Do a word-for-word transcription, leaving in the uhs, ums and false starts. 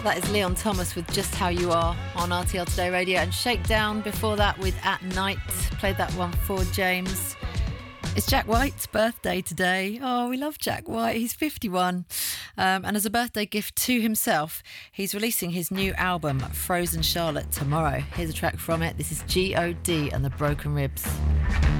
That is Leon Thomas with Just How You Are on R T L Today Radio, and Shakedown before that with At Night. Played that one for James. It's Jack White's birthday today. Oh, we love Jack White. He's fifty-one. Um, and as a birthday gift to himself, he's releasing his new album, Frozen Charlotte, tomorrow. Here's a track from it. This is G O D and the Broken Ribs.